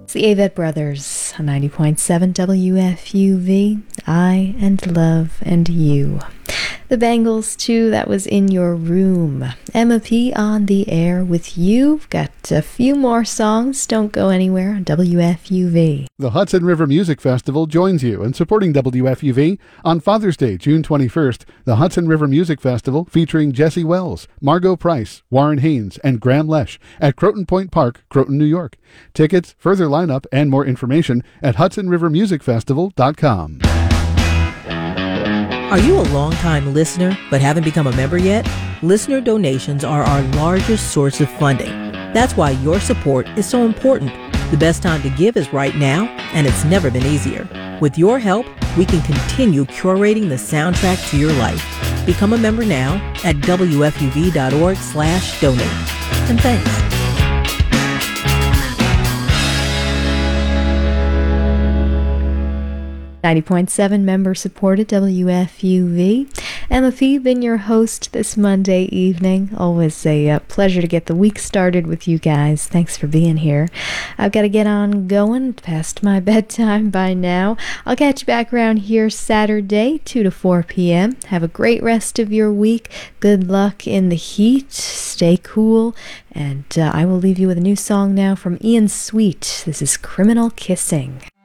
It's the Avett Brothers on 90.7 WFUV, I and Love and You. The Bangles, too, that was In Your Room. Emma P. on the air with you. Got a few more songs. Don't go anywhere on WFUV. The Hudson River Music Festival joins you in supporting WFUV on Father's Day, June 21st. The Hudson River Music Festival featuring Jesse Wells, Margot Price, Warren Haynes, and Graham Lesh at Croton Point Park, Croton, New York. Tickets, further lineup, and more information at HudsonRiverMusicFestival.com. Are you a long-time listener but haven't become a member yet? Listener donations are our largest source of funding. That's why your support is so important. The best time to give is right now, and it's never been easier. With your help, we can continue curating the soundtrack to your life. Become a member now at wfuv.org/donate. And thanks. 90.7 member-supported WFUV. Emma P. been your host this Monday evening. Always a pleasure to get the week started with you guys. Thanks for being here. I've got to get on going past my bedtime by now. I'll catch you back around here Saturday, 2 to 4 p.m. Have a great rest of your week. Good luck in the heat. Stay cool. And I will leave you with a new song now from Ian Sweet. This is Criminal Kissing.